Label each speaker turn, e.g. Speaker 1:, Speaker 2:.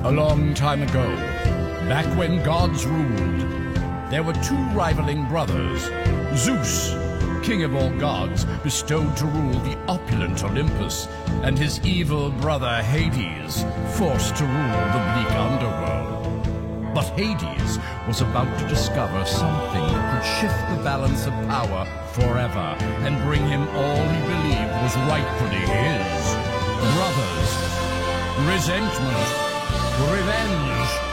Speaker 1: A long time ago, back when gods ruled, there were two rivaling brothers. Zeus, king of all gods, bestowed to rule the opulent Olympus, and his evil brother Hades, forced to rule the bleak underworld. But Hades was about to discover something that could shift the balance of power forever and bring him all he believed was rightfully his. Brothers, resentment, revenge.